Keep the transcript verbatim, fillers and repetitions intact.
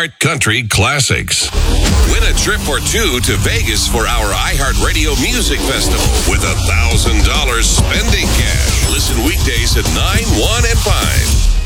iHeart Country Classics. Win a trip or two to Vegas for our iHeartRadio Music Festival with one thousand dollars spending cash. Listen weekdays at nine, one, and five.